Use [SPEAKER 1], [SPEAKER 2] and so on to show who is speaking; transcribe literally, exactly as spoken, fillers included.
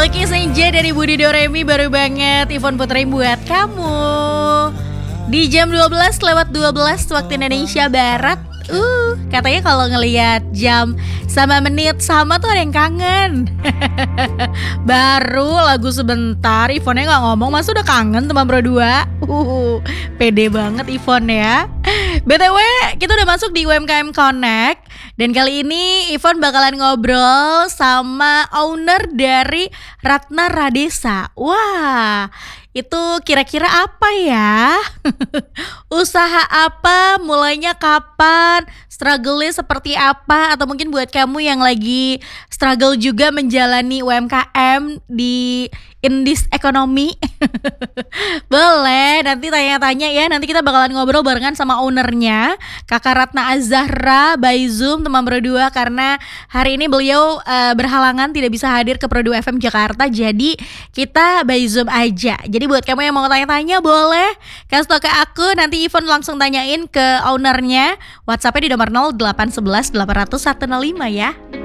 [SPEAKER 1] Lucky Senja dari Budi Doremi baru banget Ivon Putri buat kamu. Di jam dua belas lewat dua belas waktu Indonesia Barat. Uh, katanya kalau ngelihat jam sama menit sama tuh ada yang kangen. Baru lagu sebentar Ivonnya gak ngomong, masa udah kangen teman berdua. Uh, pede banget Ivon ya. B T W kita udah masuk di U M K M Connect. Dan kali ini Ivon bakalan ngobrol sama owner dari Ratna Radesa. Wah, itu kira-kira apa ya? Usaha apa? Mulainya kapan? Struggle-nya seperti apa? Atau mungkin buat kamu yang lagi struggle juga menjalani U M K M di in this economy. Boleh nanti tanya-tanya ya. Nanti kita bakalan ngobrol barengan sama ownernya, Kakak Ratna Azahra by Zoom teman berdua, karena hari ini beliau uh, berhalangan tidak bisa hadir ke Produk F M Jakarta. Jadi kita by Zoom aja. Jadi buat kamu yang mau tanya-tanya boleh kasih tau ke aku, nanti Ivon langsung tanyain ke ownernya. WhatsAppnya di nomor nol delapan satu satu delapan nol nol satu nol lima ya.